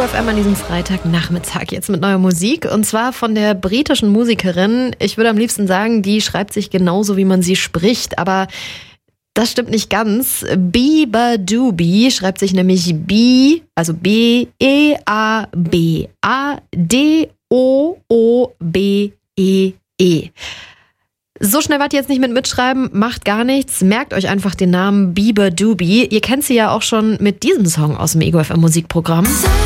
FM an diesem Freitagnachmittag jetzt mit neuer Musik und zwar von der britischen Musikerin. Ich würde am liebsten sagen, die schreibt sich genauso, wie man sie spricht, aber das stimmt nicht ganz. Beabadoobee schreibt sich nämlich also B-E-A-B-A-D-O-O-B-E-E. So schnell wart ihr jetzt nicht mit mitschreiben, macht gar nichts. Merkt euch einfach den Namen Beabadoobee. Ihr kennt sie ja auch schon mit diesem Song aus dem Ego FM Musikprogramm.